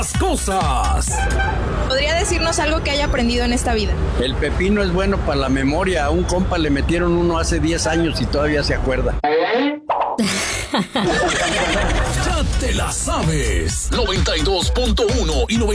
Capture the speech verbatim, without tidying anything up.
Cosas. ¿Podría decirnos algo que haya aprendido en esta vida? El pepino es bueno para la memoria. A un compa le metieron uno hace diez años y todavía se acuerda. Ya te la sabes. noventa y dos punto uno y noventa